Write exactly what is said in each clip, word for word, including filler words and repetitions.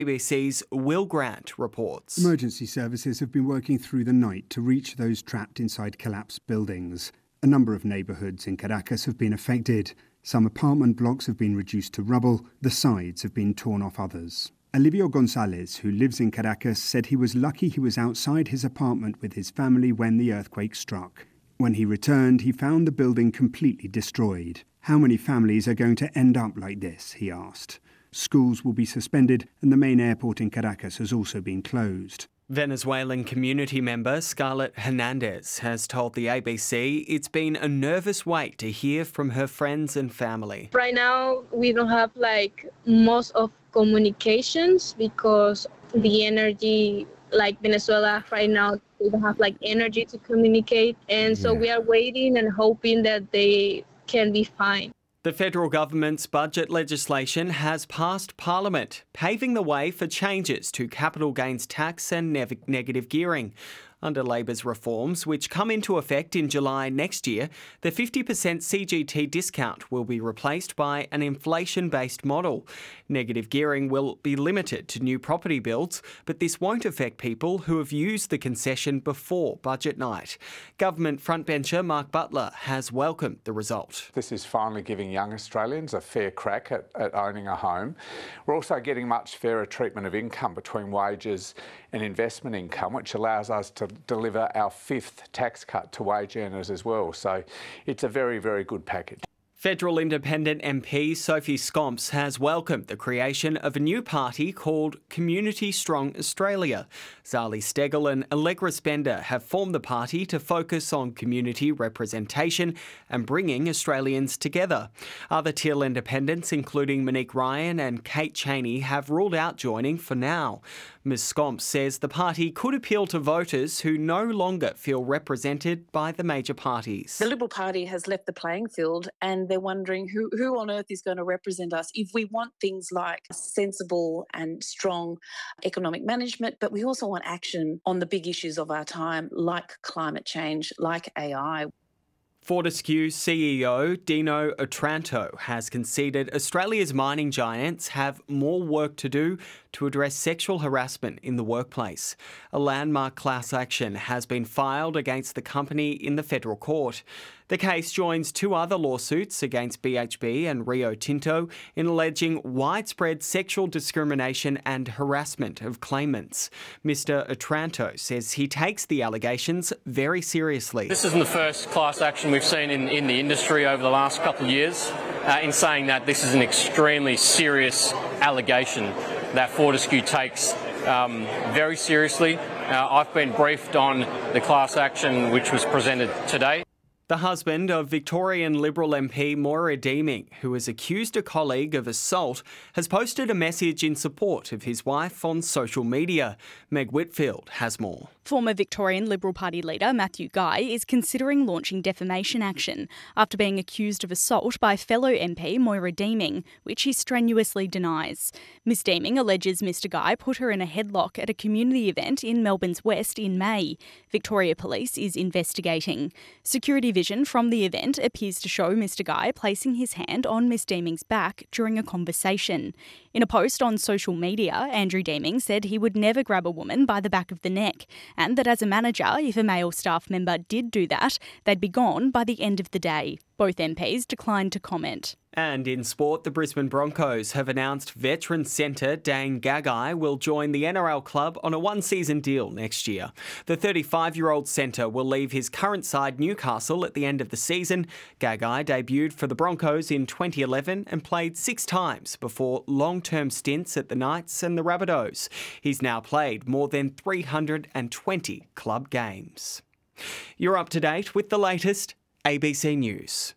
A B C's Will Grant reports. Emergency services have been working through the night to reach those trapped inside collapsed buildings. A number of neighbourhoods in Caracas have been affected. Some apartment blocks have been reduced to rubble. The sides have been torn off others. Olivio Gonzalez, who lives in Caracas, said he was lucky he was outside his apartment with his family when the earthquake struck. When he returned, he found the building completely destroyed. How many families are going to end up like this, he asked. Schools will be suspended and the main airport in Caracas has also been closed. Venezuelan community member Scarlett Hernandez has told the A B C it's been a nervous wait to hear from her friends and family. Right now, we don't have like most of communications because the energy, like Venezuela right now, they don't have like energy to communicate. And so Yeah. we are waiting and hoping that they can be fine. The federal government's budget legislation has passed Parliament, paving the way for changes to capital gains tax and ne- negative gearing. Under Labor's reforms, which come into effect in July next year, the fifty percent C G T discount will be replaced by an inflation-based model. Negative gearing will be limited to new property builds, but this won't affect people who have used the concession before budget night. Government frontbencher Mark Butler has welcomed the result. This is finally giving young Australians a fair crack at, at owning a home. We're also getting much fairer treatment of income between wages and investment income, which allows us to deliver our fifth tax cut to wage earners as well. So it's a very, very good package. Federal Independent M P Sophie Scomps has welcomed the creation of a new party called Community Strong Australia. Zali Steggall and Allegra Spender have formed the party to focus on community representation and bringing Australians together. Other Teal independents, including Monique Ryan and Kate Cheney, have ruled out joining for now. Miz Scomps says the party could appeal to voters who no longer feel represented by the major parties. The Liberal Party has left the playing field and they're wondering who, who on earth is going to represent us if we want things like sensible and strong economic management, but we also want action on the big issues of our time, like climate change, like A I. Fortescue C E O Dino Otranto has conceded Australia's mining giants have more work to do to address sexual harassment in the workplace. A landmark class action has been filed against the company in the federal court. The case joins two other lawsuits against B H P and Rio Tinto in alleging widespread sexual discrimination and harassment of claimants. Mister Otranto says he takes the allegations very seriously. This isn't the first class action we've seen in, in the industry over the last couple of years. Uh, in saying that, this is an extremely serious allegation that Fortescue takes um, very seriously. Uh, I've been briefed on the class action which was presented today. The husband of Victorian Liberal M P Moira Deeming, who has accused a colleague of assault, has posted a message in support of his wife on social media. Meg Whitfield has more. Former Victorian Liberal Party leader Matthew Guy is considering launching defamation action after being accused of assault by fellow M P Moira Deeming, which he strenuously denies. Miss Deeming alleges Mr Guy put her in a headlock at a community event in Melbourne's West in May. Victoria Police is investigating. Security vision from the event appears to show Mr Guy placing his hand on Miss Deeming's back during a conversation. In a post on social media, Andrew Deeming said he would never grab a woman by the back of the neck, and that as a manager, if a male staff member did do that, they'd be gone by the end of the day. Both M Ps declined to comment. And in sport, the Brisbane Broncos have announced veteran centre Dane Gagai will join the N R L club on a one-season deal next year. The thirty-five-year-old centre will leave his current side Newcastle at the end of the season. Gagai debuted for the Broncos in twenty eleven and played six times before long-term stints at the Knights and the Rabbitohs. He's now played more than three hundred twenty club games. You're up to date with the latest A B C News.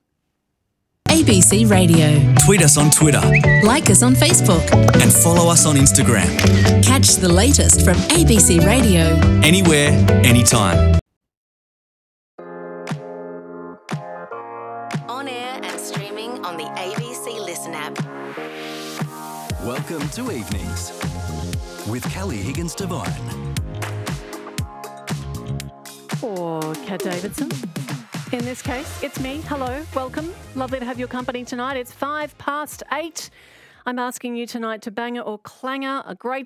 A B C Radio. Tweet us on Twitter. Like us on Facebook. And follow us on Instagram. Catch the latest from A B C Radio. Anywhere, anytime. On air and streaming on the A B C Listen app. Welcome to Evenings with Kelly Higgins-Devine. Or Kat Davidson. In this case, it's me. Hello, welcome. Lovely to have your company tonight. It's five past eight. I'm asking you tonight to banger or clanger a great